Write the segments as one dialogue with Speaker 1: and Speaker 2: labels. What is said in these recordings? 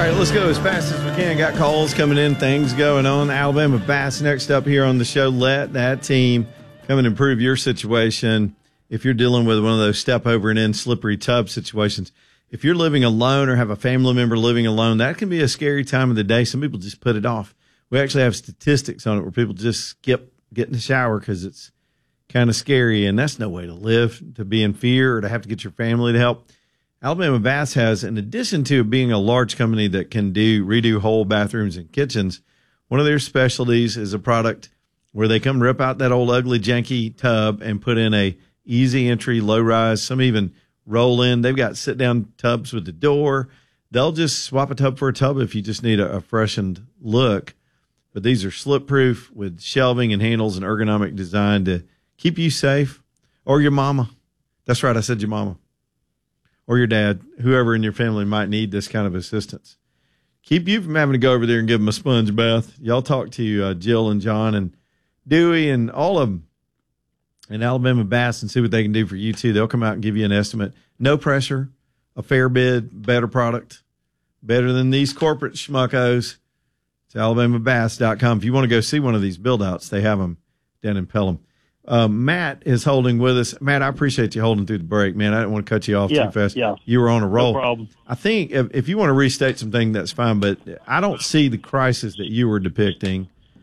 Speaker 1: right, let's go as fast as we can. Got calls coming in, things going on. Alabama Bass next up here on the show. Let that team come and improve your situation if you're dealing with one of those step over and in slippery tub situations. If you're living alone or have a family member living alone, that can be a scary time of the day. Some people just put it off. We actually have statistics on it where people just skip getting the shower because it's kind of scary, and that's no way to live, to be in fear or to have to get your family to help. Alabama Bass has, in addition to being a large company that can redo whole bathrooms and kitchens, one of their specialties is a product where they come rip out that old ugly janky tub and put in a easy entry, low rise. Some even roll in. They've got sit down tubs with the door. They'll just swap a tub for a tub if you just need a freshened look. But these are slip proof with shelving and handles and ergonomic design to keep you safe, or your mama. That's right, I said your mama. Or your dad, whoever in your family might need this kind of assistance. Keep you from having to go over there and give them a sponge bath. Y'all talk to Jill and John and Dewey and all of them and Alabama Bass and see what they can do for you too. They'll come out and give you an estimate. No pressure, a fair bid, better product, better than these corporate schmuckos. It's alabamabass.com. If you want to go see one of these build-outs, they have them down in Pelham. Matt is holding with us. Matt, I appreciate you holding through the break, man. I didn't want to cut you off too fast.
Speaker 2: Yeah.
Speaker 1: You were on a roll.
Speaker 2: No problem.
Speaker 1: I think if you want to restate something, that's fine, but I don't see the crisis that you were depicting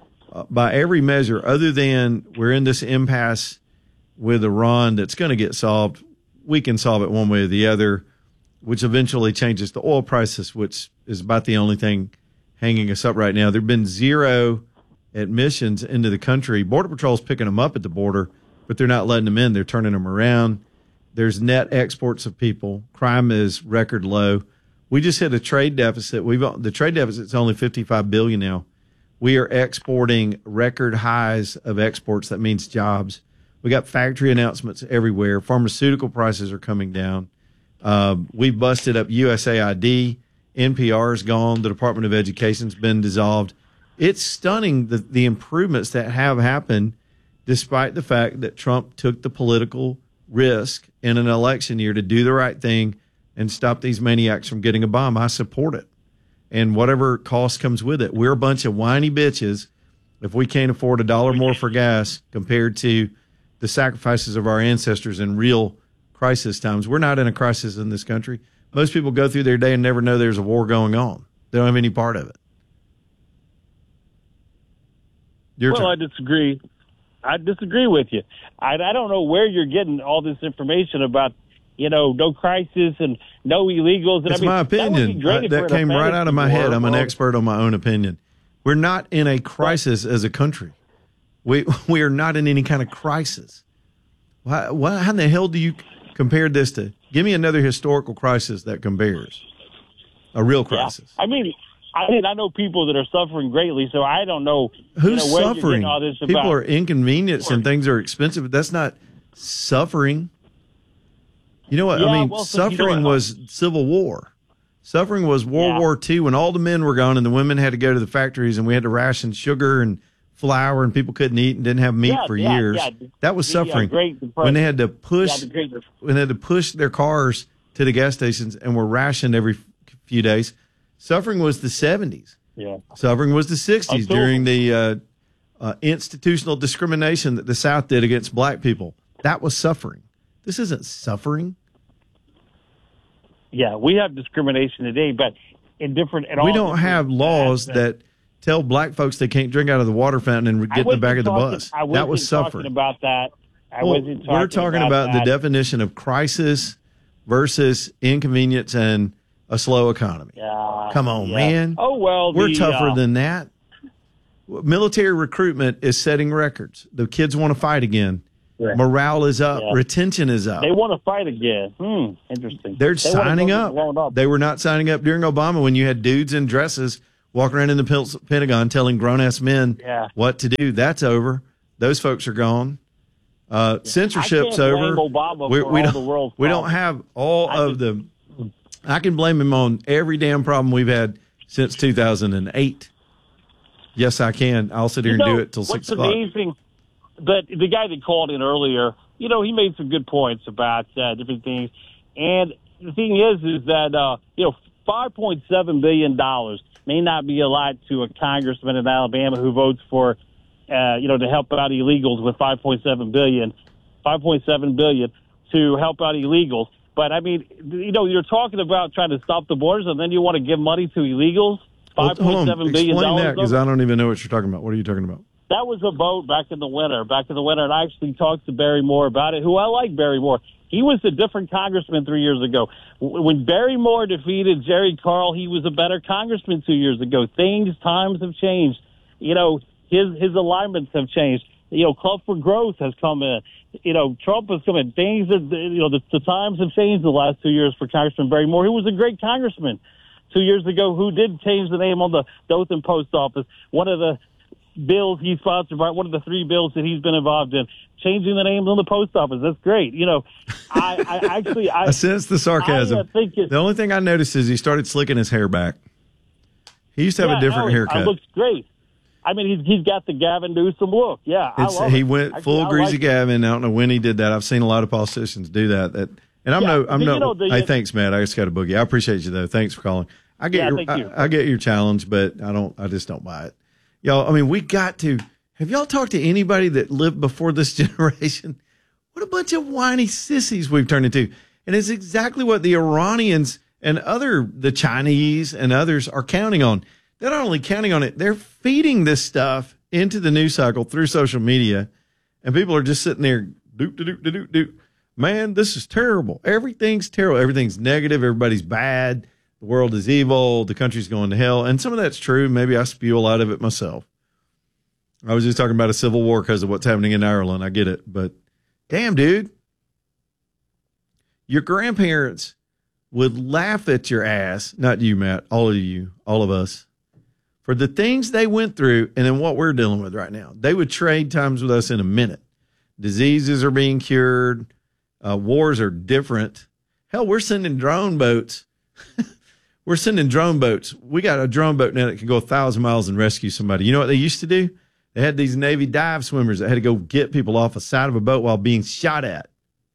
Speaker 1: by every measure, other than we're in this impasse with Iran that's going to get solved. We can solve it one way or the other, which eventually changes the oil prices, which is about the only thing hanging us up right now. There have been zero admissions into the country. Border Patrol's picking them up at the border, but they're not letting them in. They're turning them around. There's net exports of people. Crime is record low. We just hit a trade deficit. The trade deficit's only $55 billion now. We are exporting record highs of exports. That means jobs. We got factory announcements everywhere. Pharmaceutical prices are coming down. We've busted up USAID. NPR is gone. The Department of Education's been dissolved. It's stunning the improvements that have happened, despite the fact that Trump took the political risk in an election year to do the right thing and stop these maniacs from getting a bomb. I support it. And whatever cost comes with it. We're a bunch of whiny bitches if we can't afford $1 more for gas compared to the sacrifices of our ancestors in real crisis times. We're not in a crisis in this country. Most people go through their day and never know there's a war going on. They don't have any part of it.
Speaker 2: I disagree. I disagree with you. I don't know where you're getting all this information about, no crisis and no illegals. And
Speaker 1: it's my opinion. That came right out of my head. I'm an expert on my own opinion. We're not in a crisis as a country. We are not in any kind of crisis. How in the hell do you compare this to? Give me another historical crisis that compares. A real crisis.
Speaker 2: Yeah. I know people that are suffering greatly, so I don't know
Speaker 1: who's
Speaker 2: where
Speaker 1: suffering.
Speaker 2: You're getting all this about.
Speaker 1: People are inconvenienced and things are expensive, but that's not suffering. You know what?
Speaker 2: Yeah,
Speaker 1: suffering was Civil War. Suffering was World War II when all the men were gone and the women had to go to the factories and we had to ration sugar and flour and people couldn't eat and didn't have meat for years. That was suffering. When they had to push their cars to the gas stations and were rationed every few days. Suffering was the 70s.
Speaker 2: Yeah.
Speaker 1: Suffering was the 60s during the institutional discrimination that the South did against black people. That was suffering. This isn't suffering.
Speaker 2: Yeah, we have discrimination today, but in different.
Speaker 1: We don't have laws that tell black folks they can't drink out of the water fountain and get in the back of the bus. That was suffering.
Speaker 2: About that.
Speaker 1: We're talking about the definition of crisis versus inconvenience and a slow economy.
Speaker 2: Yeah,
Speaker 1: come on, man.
Speaker 2: Oh, well,
Speaker 1: we're tougher than that. Military recruitment is setting records. The kids want to fight again. Yeah. Morale is up. Yeah. Retention is up.
Speaker 2: They want to fight again. Interesting.
Speaker 1: They're signing up. They were not signing up during Obama when you had dudes in dresses walking around in the Pentagon telling grown-ass men what to do. That's over. Those folks are gone. Censorship's over. We don't have all of the... I can blame him on every damn problem we've had since 2008. Yes, I can. I'll sit here and do it till 6 o'clock.
Speaker 2: What's amazing, the guy that called in earlier, he made some good points about different things. And the thing is that, $5.7 billion may not be a lot to a congressman in Alabama who votes for, to help out illegals with $5.7 billion to help out illegals. But, I mean, you're talking about trying to stop the borders, and then you want to give money to illegals? $5.7 billion.
Speaker 1: Explain that, because I don't even know what you're talking about. What are you talking about?
Speaker 2: That was a vote back in the winter, and I actually talked to Barry Moore about it, who I like Barry Moore. He was a different congressman 3 years ago. When Barry Moore defeated Jerry Carl, he was a better congressman 2 years ago. Times have changed. His alignments have changed. Club for Growth has come in. Trump has come in. The times have changed the last 2 years for Congressman Barry Moore, who was a great congressman 2 years ago, who did change the name on the Dothan Post Office. One of the bills he sponsored, one of the 3 bills that he's been involved in, changing the names on the post office. That's great. I
Speaker 1: sense the sarcasm. The only thing I noticed is he started slicking his hair back. He used to have a different haircut.
Speaker 2: It looks great. I mean, he's got the Gavin Newsom look. Yeah, I love
Speaker 1: he
Speaker 2: it.
Speaker 1: went full greasy Gavin. I don't know when he did that. I've seen a lot of politicians do that. Hey, thanks, Matt. I just got a boogie. I appreciate you though. Thanks for calling. I get your challenge, but I just don't buy it. Y'all, I mean, have y'all talked to anybody that lived before this generation? What a bunch of whiny sissies we've turned into. And it's exactly what the Iranians and the Chinese and others are counting on. They're not only counting on it, they're feeding this stuff into the news cycle through social media. And people are just sitting there, doop. Man, this is terrible. Everything's terrible. Everything's negative. Everybody's bad. The world is evil. The country's going to hell. And some of that's true. Maybe I spew a lot of it myself. I was just talking about a civil war because of what's happening in Ireland. I get it. But damn, dude. Your grandparents would laugh at your ass. Not you, Matt. All of you. All of us. For the things they went through and then what we're dealing with right now. They would trade times with us in a minute. Diseases are being cured. Wars are different. Hell, we're sending drone boats. We got a drone boat now that can go 1,000 miles and rescue somebody. You know what they used to do? They had these Navy dive swimmers that had to go get people off the side of a boat while being shot at.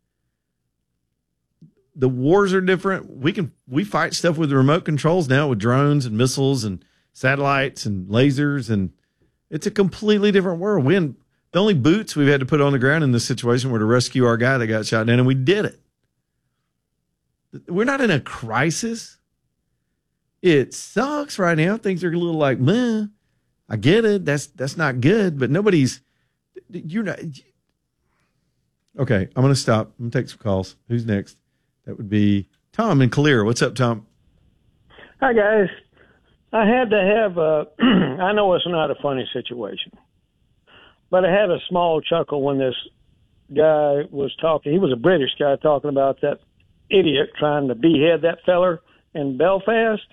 Speaker 1: The wars are different. We fight stuff with remote controls now with drones and missiles and satellites and lasers, and it's a completely different world. The only boots we've had to put on the ground in this situation were to rescue our guy that got shot down, and we did it. We're not in a crisis. It sucks right now. Things are a little like, meh. I get it. That's not good, but you're not. Okay, I'm going to stop. I'm going to take some calls. Who's next? That would be Tom in Calera. What's up, Tom?
Speaker 3: Hi, guys. I had to have I know it's not a funny situation, but I had a small chuckle when this guy was talking. He was a British guy talking about that idiot trying to behead that feller in Belfast.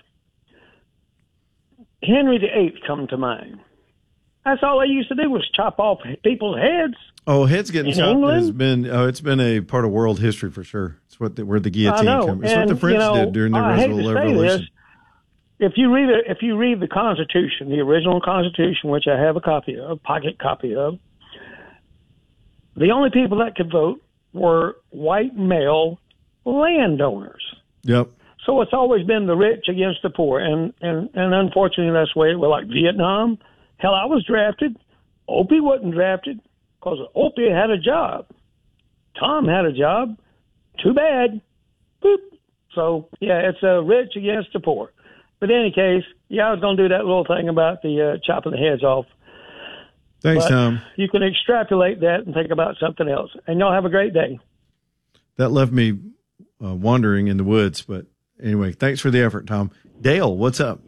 Speaker 3: Henry VIII come to mind. That's all they used to do was chop off people's heads.
Speaker 1: Oh, heads getting chopped has been it's been a part of world history for sure. It's where the guillotine comes. It's what the French did during the Revolution.
Speaker 3: If you read the Constitution, the original Constitution, which I have a pocket copy of, the only people that could vote were white male landowners.
Speaker 1: Yep.
Speaker 3: So it's always been the rich against the poor, and unfortunately that's the way it was. Like Vietnam. Hell, I was drafted. Opie wasn't drafted because Opie had a job. Tom had a job. Too bad. Boop. So yeah, it's rich against the poor. But in any case, I was going to do that little thing about the chopping the heads off.
Speaker 1: Thanks, Tom.
Speaker 3: You can extrapolate that and think about something else. And y'all have a great day.
Speaker 1: That left me wandering in the woods. But anyway, thanks for the effort, Tom. Dale, what's up?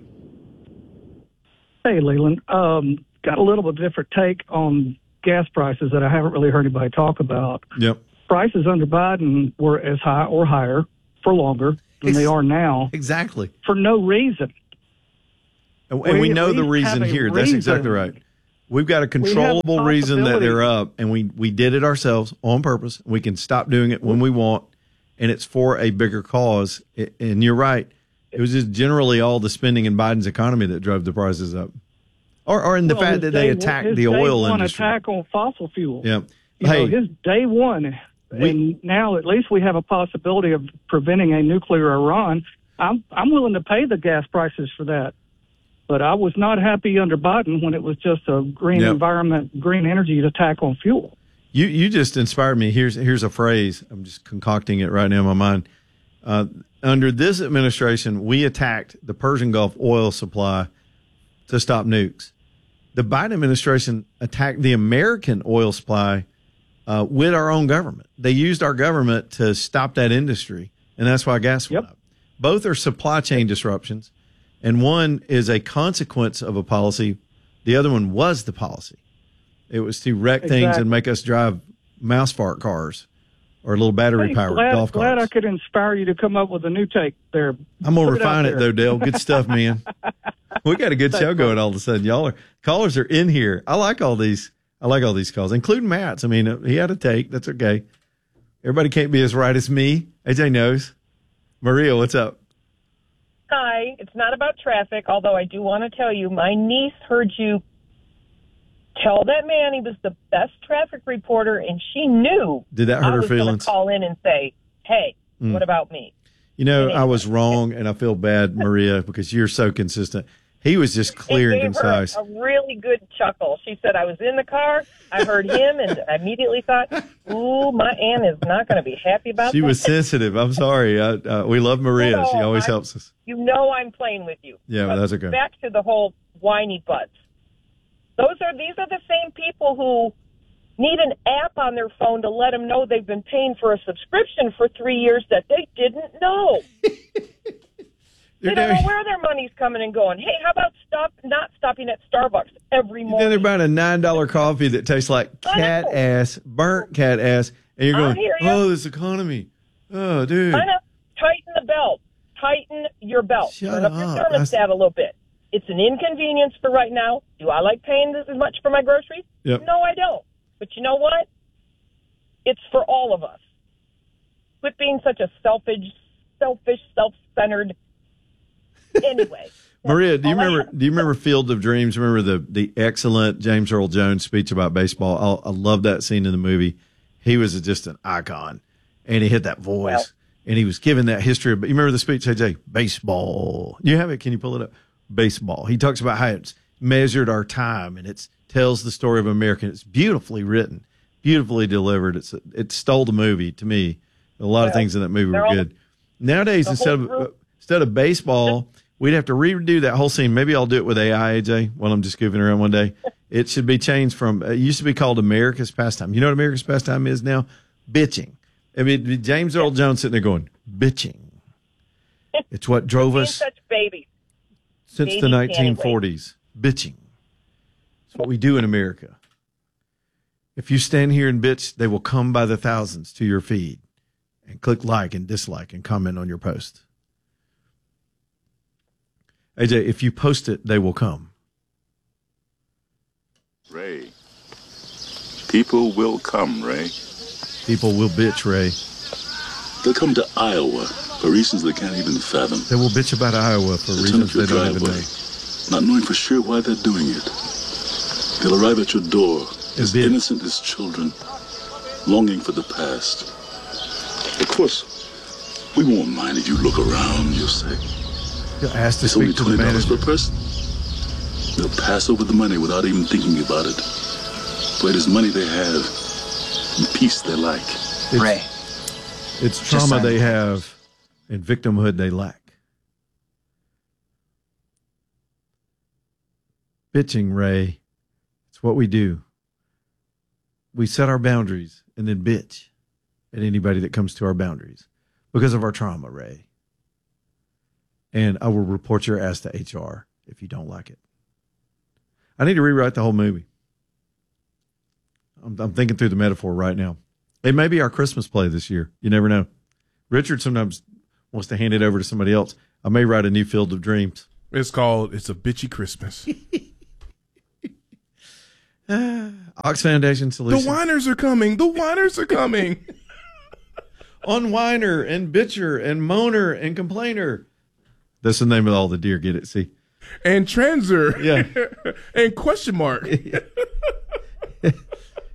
Speaker 4: Hey, Leland. Got a little bit different take on gas prices that I haven't really heard anybody talk about.
Speaker 1: Yep.
Speaker 4: Prices under Biden were as high or higher for longer than they are now.
Speaker 1: Exactly.
Speaker 4: For no reason.
Speaker 1: And we know the reason here. That's exactly right. We've got a controllable reason that they're up, and we did it ourselves on purpose. We can stop doing it when we want, and it's for a bigger cause. And you're right. It was just generally all the spending in Biden's economy that drove the prices up. Or in the fact that they attacked the oil industry.
Speaker 4: Attack on fossil fuel.
Speaker 1: Yeah.
Speaker 4: His day one. And now at least we have a possibility of preventing a nuclear Iran. I'm willing to pay the gas prices for that. But I was not happy under Biden when it was just a green environment, green energy attack on fuel.
Speaker 1: You just inspired me. Here's a phrase. I'm just concocting it right now in my mind. Under this administration, we attacked the Persian Gulf oil supply to stop nukes. The Biden administration attacked the American oil supply with our own government. They used our government to stop that industry, and that's why gas went up. Both are supply chain disruptions, and one is a consequence of a policy. The other one was the policy. It was to wreck things and make us drive mouse fart cars or little battery-powered golf carts.
Speaker 4: Glad I could inspire you to come up with a new take there.
Speaker 1: I'm going to refine it, though, Dale. Good stuff, man. We got a good show going all of a sudden. Callers are in here. I like all these calls, including Matt's. I mean, he had a take. That's okay. Everybody can't be as right as me. AJ knows. Maria, what's up?
Speaker 5: Hi. It's not about traffic, although I do want to tell you, my niece heard you tell that man he was the best traffic reporter, and she knew.
Speaker 1: Did that hurt her feelings?
Speaker 5: Call in and say, "Hey, what about me?"
Speaker 1: You know, I was wrong, and I feel bad, Maria, because you're so consistent. He was just clear and concise.
Speaker 5: Her a really good chuckle. She said, "I was in the car, I heard him, and I immediately thought, ooh, my aunt is not going to be happy about that."
Speaker 1: She was sensitive. I'm sorry. We love Maria. She always helps us.
Speaker 5: You know I'm playing with you.
Speaker 1: Yeah, well, that's okay.
Speaker 5: Back to the whole whiny butts. These are the same people who need an app on their phone to let them know they've been paying for a subscription for 3 years that they didn't know. They don't know where their money's coming and going. Hey, how about not stopping at Starbucks every morning?
Speaker 1: Then they're buying a $9 coffee that tastes like cat ass, burnt cat ass, and you're going, "Oh, this economy. Oh, dude.
Speaker 5: I know. Tighten the belt. Tighten your belt. Turn up your thermostat a little bit. It's an inconvenience for right now. Do I like paying this as much for my groceries?
Speaker 1: Yep.
Speaker 5: No, I don't. But you know what? It's for all of us. Quit being such a selfish, self-centered. Anyway.
Speaker 1: Maria, do you remember Field of Dreams? Remember the excellent James Earl Jones speech about baseball? I love that scene in the movie. He was just an icon, and he had that voice, and he was giving that history. But you remember the speech, AJ? Baseball. You have it? Can you pull it up? Baseball. He talks about how it's measured our time, and it tells the story of America. It's beautifully written, beautifully delivered. It stole the movie to me. A lot of things in that movie were good. Nowadays, instead of baseball, we'd have to redo that whole scene. Maybe I'll do it with AI, AJ, while I'm just goofing around one day. It should be changed from, it used to be called America's Pastime. You know what America's Pastime is now? Bitching. I mean, James Earl Jones sitting there going, bitching. It's what drove us.
Speaker 5: Such babies.
Speaker 1: Since the 1940s, bitching. It's what we do in America. If you stand here and bitch, they will come by the thousands to your feed and click like and dislike and comment on your post. AJ, if you post it, they will come.
Speaker 6: Ray, people will come, Ray.
Speaker 1: People will bitch, Ray.
Speaker 6: They'll come to Iowa for reasons they can't even fathom.
Speaker 1: They will bitch about Iowa for reasons they don't even know.
Speaker 6: Not knowing for sure why they're doing it. They'll arrive at your door as innocent as children, longing for the past. Of course, we won't mind if you look around, you'll say.
Speaker 1: You'll ask to
Speaker 6: it's
Speaker 1: speak to the manager.
Speaker 6: Per person. They'll pass over the money without even thinking about it. For it is money they have and peace they like.
Speaker 7: Ray.
Speaker 1: It's trauma they have and victimhood they lack. Bitching, Ray. It's what we do. We set our boundaries and then bitch at anybody that comes to our boundaries because of our trauma, Ray. And I will report your ass to HR if you don't like it. I need to rewrite the whole movie. I'm thinking through the metaphor right now. It may be our Christmas play this year. You never know. Richard sometimes wants to hand it over to somebody else. I may write a new Field of Dreams.
Speaker 8: It's called It's a Bitchy Christmas.
Speaker 1: Ox Foundation Solutions.
Speaker 8: The whiners are coming. The whiners are coming.
Speaker 1: On whiner and bitcher and moaner and complainer. That's the name of all the deer. Get it? See?
Speaker 8: And transer.
Speaker 1: Yeah.
Speaker 8: And question mark.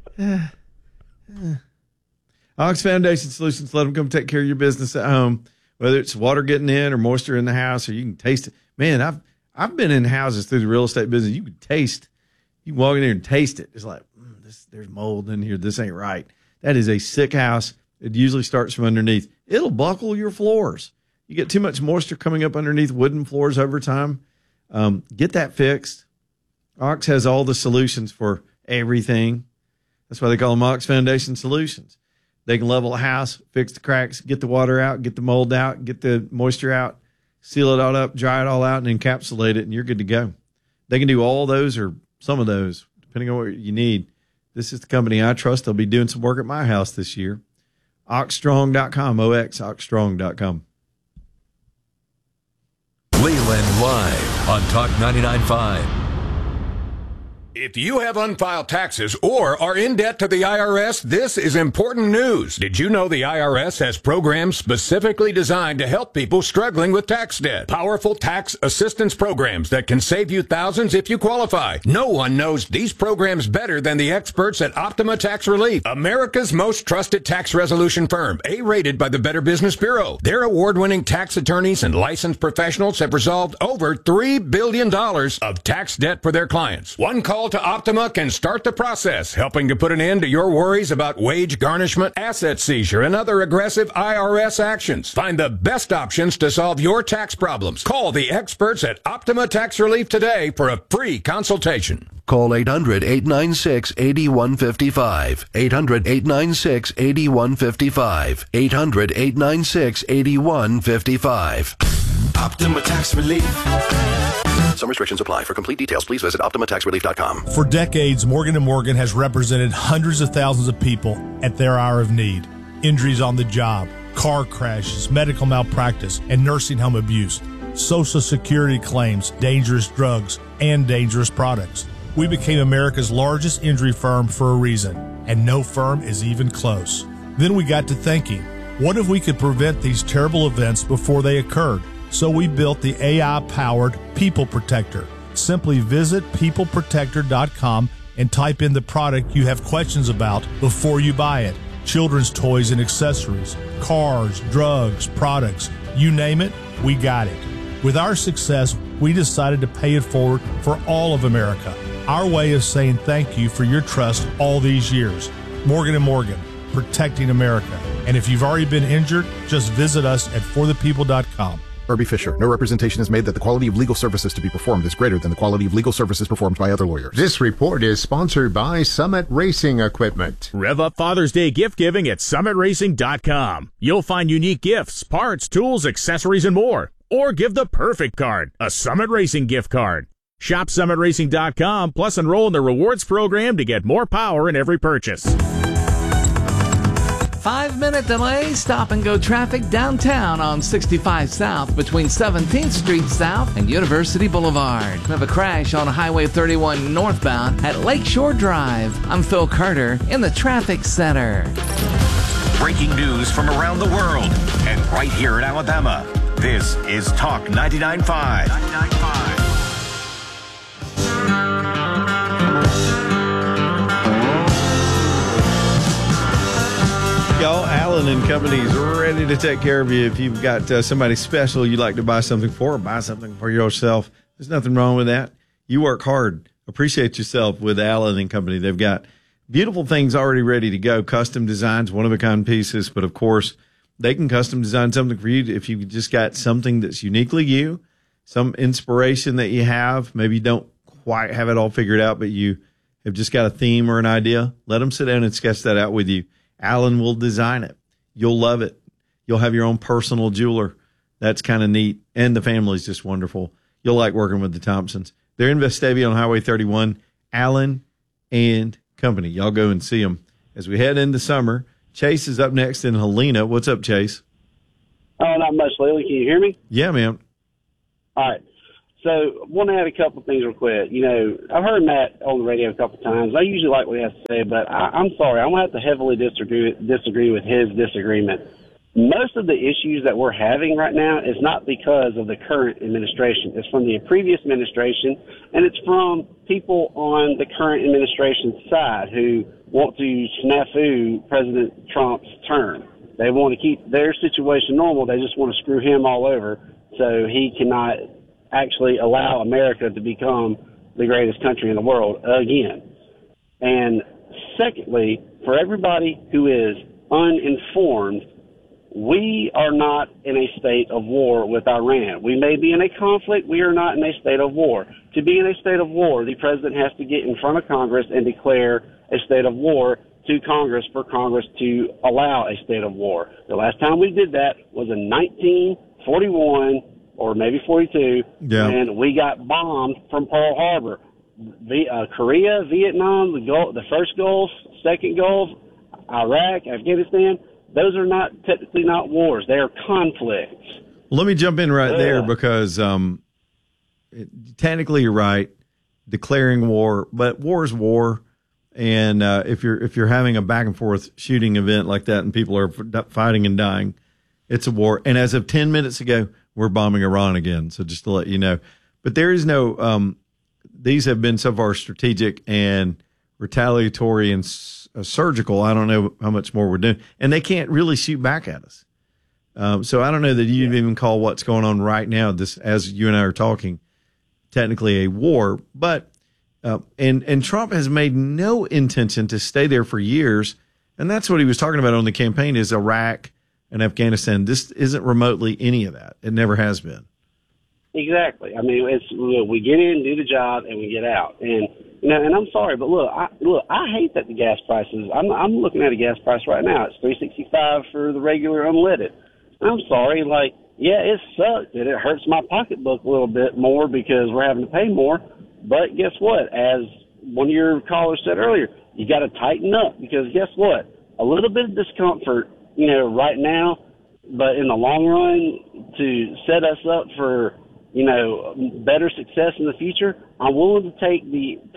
Speaker 1: Ox Foundation Solutions. Let them come take care of your business at home. whether it's water getting in or moisture in the house, or you can taste it. Man, I've been in houses through the real estate business. You can taste. You walk in there and taste it. It's like there's mold in here. This ain't right. That is a sick house. It usually starts from underneath. It'll buckle your floors. You get too much moisture coming up underneath wooden floors over time. Get that fixed. Ox has all the solutions for everything. That's why they call them Ox Foundation Solutions. They can level a house, fix the cracks, get the water out, get the mold out, get the moisture out, seal it all up, dry it all out, and encapsulate it, and you're good to go. They can do all those or some of those, depending on what you need. This is the company I trust. They'll be doing some work at my house this year. Oxstrong.com, oxstrong.com.
Speaker 7: Leland Live on Talk 99.5.
Speaker 9: If you have unfiled taxes or are in debt to the IRS, this is important news. Did you know the IRS has programs specifically designed to help people struggling with tax debt? Powerful tax assistance programs that can save you thousands if you qualify. No one knows these programs better than the experts at Optima Tax Relief, America's most trusted tax resolution firm, A-rated by the Better Business Bureau. Their award-winning tax attorneys and licensed professionals have resolved over $3 billion of tax debt for their clients. One call to Optima can start the process, helping to put an end to your worries about wage garnishment, asset seizure, and other aggressive IRS actions. Find the best options to solve your tax problems. Call the experts at Optima Tax Relief today for a free consultation.
Speaker 7: Call 800-896-8155. 800-896-8155. 800-896-8155.
Speaker 10: Optima Tax Relief.
Speaker 7: Some restrictions apply. For complete details, please visit OptimaTaxRelief.com.
Speaker 11: For decades, Morgan & Morgan has represented hundreds of thousands of people at their hour of need. Injuries on the job, car crashes, medical malpractice, and nursing home abuse, Social Security claims, dangerous drugs, and dangerous products. We became America's largest injury firm for a reason, and no firm is even close. Then we got to thinking, what if we could prevent these terrible events before they occurred? So we built the AI-powered People Protector. Simply visit peopleprotector.com and type in the product you have questions about before you buy it. Children's toys and accessories, cars, drugs, products, you name it, we got it. With our success, we decided to pay it forward for all of America. Our way of saying thank you for your trust all these years. Morgan & Morgan, protecting America. And if you've already been injured, just visit us at forthepeople.com.
Speaker 12: Herbie Fisher. No representation is made that the quality of legal services to be performed is greater than the quality of legal services performed by other lawyers.
Speaker 13: This report is sponsored by Summit Racing Equipment.
Speaker 14: Rev up Father's Day gift giving at summitracing.com. You'll find unique gifts, parts, tools, accessories, and more. Or give the perfect card, a Summit Racing gift card. Shop summitracing.com, plus enroll in the rewards program to get more power in every purchase.
Speaker 15: 5-minute delay, stop-and-go traffic downtown on 65 South between 17th Street South and University Boulevard. We have a crash on Highway 31 northbound at Lakeshore Drive. I'm Phil Carter in the Traffic Center.
Speaker 10: Breaking news from around the world and right here in Alabama. This is Talk 99.5. 99.5.
Speaker 1: Y'all, Allen and Company is ready to take care of you. If you've got somebody special you'd like to buy something for, or buy something for yourself, there's nothing wrong with that. You work hard. Appreciate yourself with Allen and Company. They've got beautiful things already ready to go, custom designs, one-of-a-kind pieces. But, of course, they can custom design something for you if you've just got something that's uniquely you, some inspiration that you have. Maybe you don't quite have it all figured out, but you have just got a theme or an idea. Let them sit down and sketch that out with you. Allen will design it. You'll love it. You'll have your own personal jeweler. That's kind of neat. And the family's just wonderful. You'll like working with the Thompsons. They're in Vestavia on Highway 31. Allen and Company. Y'all go and see them. As we head into summer, Chase is up next in Helena. What's up, Chase?
Speaker 16: Oh, not much, Lately. Can you hear me?
Speaker 1: Yeah, man.
Speaker 16: All right. So I want to add a couple of things real quick. You know, I've heard Matt on the radio a couple of times. I usually like what he has to say, but I'm sorry. I'm going to have to heavily disagree with his disagreement. Most of the issues that we're having right now is not because of the current administration. It's from the previous administration, and it's from people on the current administration's side who want to snafu President Trump's term. They want to keep their situation normal. They just want to screw him all over so he cannot actually allow America to become the greatest country in the world again. And secondly, for everybody who is uninformed, we are not in a state of war with Iran. We may be in a conflict. We are not in a state of war. To be in a state of war, the president has to get in front of Congress and declare a state of war to Congress for Congress to allow a state of war. The last time we did that was in 1941 or maybe 42, and we got bombed from Pearl Harbor. Korea, Vietnam, the first Gulf, second Gulf, Iraq, Afghanistan, those are not technically not wars. They are conflicts.
Speaker 1: Let me jump in right there because technically you're right, declaring war, but war is war. And if you're having a back and forth shooting event like that and people are fighting and dying, it's a war. And as of 10 minutes ago, we're bombing Iran again. So just to let you know, but there is no. These have been so far strategic and retaliatory and surgical. I don't know how much more we're doing, and they can't really shoot back at us. So I don't know that you'd even call what's going on right now, this as you and I are talking, technically a war, but. And Trump has made no intention to stay there for years. And that's what he was talking about on the campaign is Iraq and Afghanistan. This isn't remotely any of that. It never has been.
Speaker 16: Exactly. I mean, we get in, do the job, and we get out. And, and I'm sorry, but I hate that the gas prices, I'm looking at a gas price right now. It's $3.65 for the regular unleaded. I'm sorry. Yeah, it sucks. It hurts my pocketbook a little bit more because we're having to pay more. But guess what? As one of your callers said earlier, you got to tighten up because guess what? A little bit of discomfort, right now, but in the long run to set us up for, better success in the future, I'm willing to take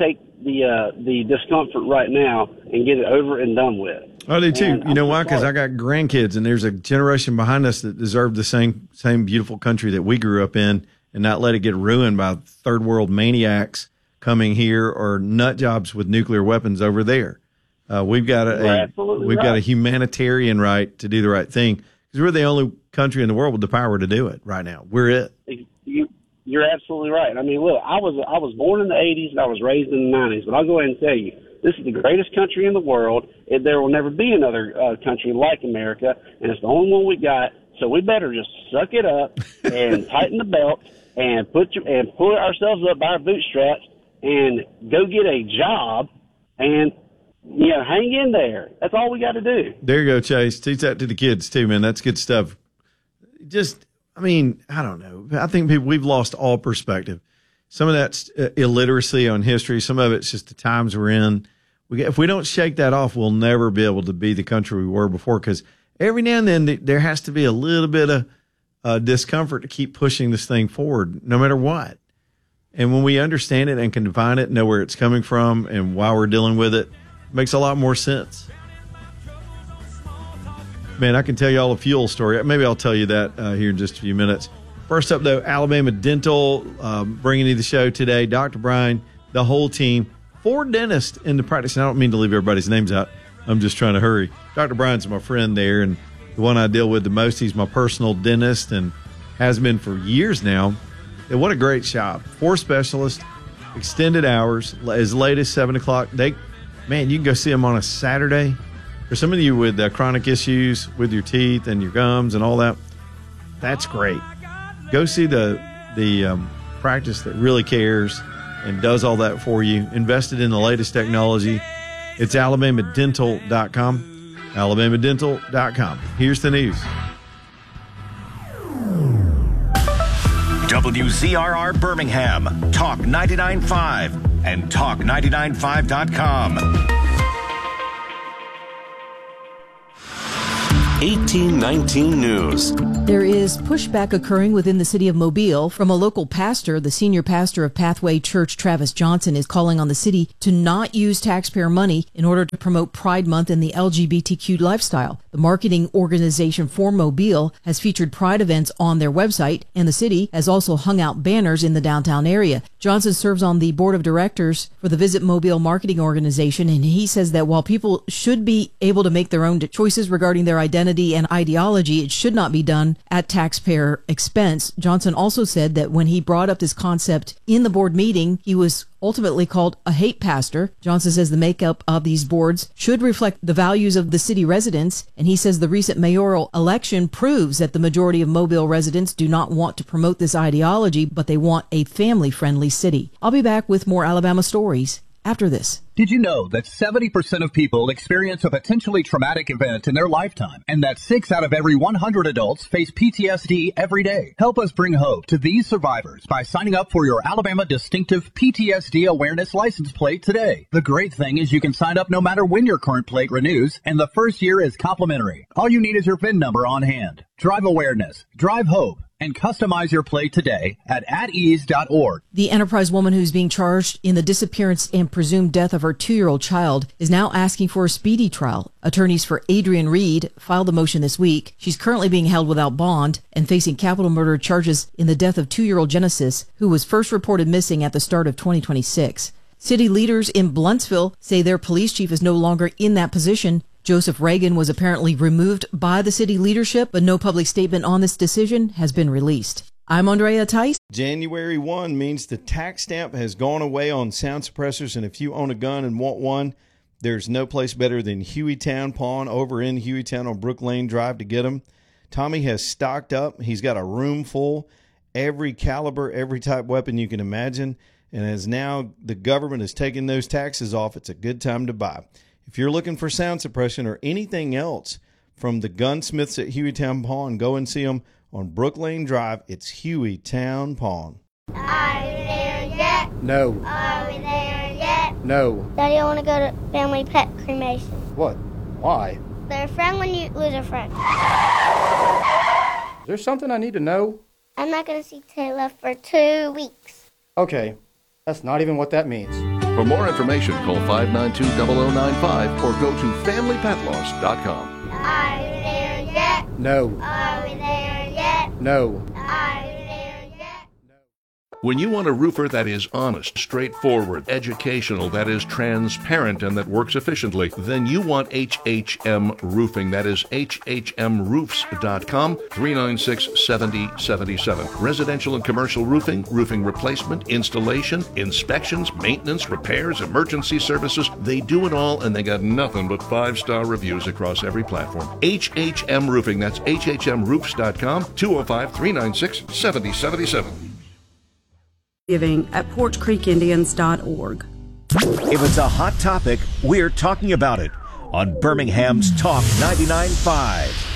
Speaker 16: the discomfort right now and get it over and done with.
Speaker 1: I do too. You know why? Because I got grandkids and there's a generation behind us that deserve the same beautiful country that we grew up in. And not let it get ruined by third world maniacs coming here or nut jobs with nuclear weapons over there. We've got got a humanitarian right to do the right thing because we're the only country in the world with the power to do it right now. We're it.
Speaker 16: You're absolutely right. I mean, look, I was born in the 80s and I was raised in the 90s, but I'll go ahead and tell you, this is the greatest country in the world. There will never be another country like America, and it's the only one we got. So we better just suck it up and tighten the belt and pull ourselves up by our bootstraps and go get a job and hang in there. That's all we got to do.
Speaker 1: There you go, Chase. Teach that to the kids too, man. That's good stuff. I don't know. I think we've lost all perspective. Some of that's illiteracy on history. Some of it's just the times we're in. If we don't shake that off, we'll never be able to be the country we were before because every now and then there has to be a little bit of discomfort to keep pushing this thing forward, no matter what. And when we understand it and can define it, know where it's coming from and why we're dealing with it, it makes a lot more sense. Man, I can tell you all a fuel story. Maybe I'll tell you that here in just a few minutes. First up, though, Alabama Dental bringing you the show today. Dr. Brian, the whole team, 4 dentists in the practice. And I don't mean to leave everybody's names out. I'm just trying to hurry. Dr. Brian's my friend there, and the one I deal with the most. He's my personal dentist and has been for years now. And what a great shop. 4 specialists, extended hours, as late as 7 o'clock. You can go see them on a Saturday. For some of you with chronic issues with your teeth and your gums and all that, that's great. Go see the practice that really cares and does all that for you. Invested in the latest technology. It's alabamadental.com. alabamadental.com. Here's the news.
Speaker 10: WZRR Birmingham, Talk 99.5 and Talk995.com.
Speaker 17: 1819 News.
Speaker 18: There is pushback occurring within the city of Mobile from a local pastor. The senior pastor of Pathway Church, Travis Johnson, is calling on the city to not use taxpayer money in order to promote Pride Month and the LGBTQ lifestyle. The marketing organization for Mobile has featured Pride events on their website, and the city has also hung out banners in the downtown area. Johnson serves on the board of directors for the Visit Mobile marketing organization, and he says that while people should be able to make their own choices regarding their identity identity and ideology, it should not be done at taxpayer expense. Johnson also said that when he brought up this concept in the board meeting, he was ultimately called a hate pastor. Johnson says the makeup of these boards should reflect the values of the city residents, and he says the recent mayoral election proves that the majority of Mobile residents do not want to promote this ideology, but they want a family-friendly city. I'll be back with more Alabama stories after this.
Speaker 19: Did you know that 70% of people experience a potentially traumatic event in their lifetime, and that 6 out of every 100 adults face PTSD every day? Help us bring hope to these survivors by signing up for your Alabama Distinctive PTSD Awareness License Plate today. The great thing is you can sign up no matter when your current plate renews, and the first year is complimentary. All you need is your VIN number on hand. Drive awareness, drive hope, and customize your plate today at atease.org.
Speaker 18: The Enterprise woman who's being charged in the disappearance and presumed death of her 2-year-old child is now asking for a speedy trial. Attorneys for Adrienne Reed filed a motion this week. She's currently being held without bond and facing capital murder charges in the death of 2-year-old Genesis, who was first reported missing at the start of 2026. City leaders in Bluntsville say their police chief is no longer in that position. Joseph Reagan was apparently removed by the city leadership, but no public statement on this decision has been released. I'm Andrea Tice.
Speaker 1: January 1 means the tax stamp has gone away on sound suppressors, and if you own a gun and want one, there's no place better than Hueytown Pawn over in Hueytown on Brook Lane Drive to get them. Tommy has stocked up. He's got a room full, every caliber, every type weapon you can imagine, and as now the government is taking those taxes off, it's a good time to buy. If you're looking for sound suppression or anything else from the gunsmiths at Hueytown Pawn, go and see them on Brook Lane Drive. It's Hueytown Pawn.
Speaker 20: Are we there yet?
Speaker 21: No.
Speaker 20: Are we there yet?
Speaker 21: No.
Speaker 20: Daddy, I want to go to family pet cremation.
Speaker 21: What? Why?
Speaker 20: They're a friend when you lose a friend.
Speaker 21: Is there something I need to know?
Speaker 20: I'm not going to see Taylor for 2 weeks.
Speaker 21: Okay. That's not even what that means.
Speaker 22: For more information, call 592-0095 or go to FamilyPetLoss.com.
Speaker 20: Are we there yet?
Speaker 21: No.
Speaker 20: Are we there yet?
Speaker 21: No.
Speaker 20: Are we there yet?
Speaker 22: When you want a roofer that is honest, straightforward, educational, that is transparent, and that works efficiently, then you want HHM Roofing. That is HHMRoofs.com, 396-7077. Residential and commercial roofing, roofing replacement, installation, inspections, maintenance, repairs, emergency services. They do it all, and they got nothing but 5-star reviews across every platform. HHM Roofing. That's HHMRoofs.com, 205-396-7077.
Speaker 23: Giving at PorchCreekIndians.org.
Speaker 10: If it's a hot topic, we're talking about it on Birmingham's Talk 99.5.